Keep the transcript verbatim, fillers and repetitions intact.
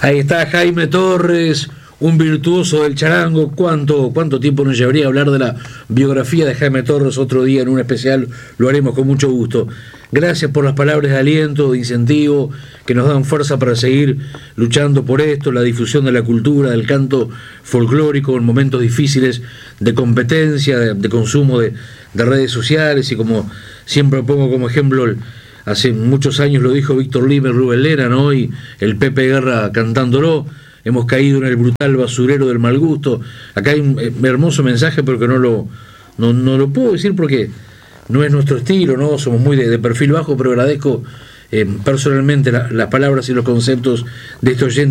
Ahí está Jaime Torres, un virtuoso del charango. ¿Cuánto, cuánto tiempo nos llevaría a hablar de la biografía de Jaime Torres? Otro día en un especial lo haremos con mucho gusto. Gracias por las palabras de aliento, de incentivo, que nos dan fuerza para seguir luchando por esto, la difusión de la cultura, del canto folclórico en momentos difíciles de competencia, de, de consumo de, de redes sociales, y como siempre pongo como ejemplo, el, hace muchos años lo dijo Víctor Lima y Rubén Lera, ¿no? Y el Pepe Guerra cantándolo. Hemos caído en el brutal basurero del mal gusto. Acá hay un hermoso mensaje, pero que no lo, no, no lo puedo decir porque no es nuestro estilo, ¿no? Somos muy de, de perfil bajo, pero agradezco eh, personalmente la, las palabras y los conceptos de este oyente.